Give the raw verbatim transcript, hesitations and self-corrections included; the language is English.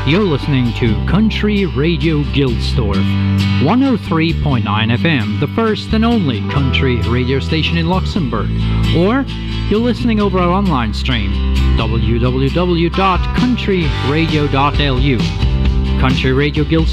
You're listening to Country Radio Gilsdorf, one oh three point nine F M, the first and only country radio station in Luxembourg. Or you're listening over our online stream, w w w dot country radio dot l u. Country Radio Gilsdorf